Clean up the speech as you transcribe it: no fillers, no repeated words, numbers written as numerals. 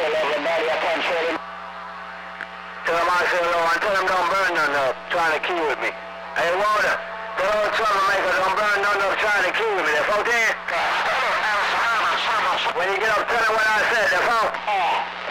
Tell them I said hello, and tell them don't burn nothing up, trying to kill with me. Hey, Walter, that old troublemaker don't burn nothing up trying to kill with me. That's all there. When you get up, tell them what I said, that's all.